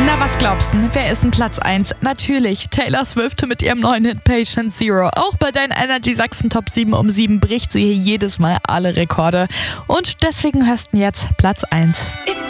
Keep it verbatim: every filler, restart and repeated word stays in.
Na, was glaubst du? Wer ist denn Platz eins? Natürlich Taylor Swift mit ihrem neuen Hit Patient Zero. Auch bei deinen Energy Sachsen Top sieben um sieben bricht sie hier jedes Mal alle Rekorde. Und deswegen hörst du jetzt Platz eins.